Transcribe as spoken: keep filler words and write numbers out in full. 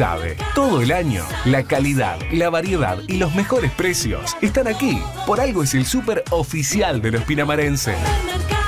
sabe, todo el año, la calidad, la variedad y los mejores precios están aquí. Por algo es el súper oficial de los pinamarenses.